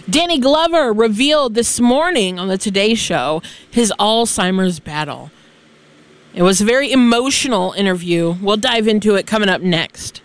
Danny Glover revealed this morning on the Today Show his Alzheimer's battle. It was a very emotional interview. We'll dive into it coming up next.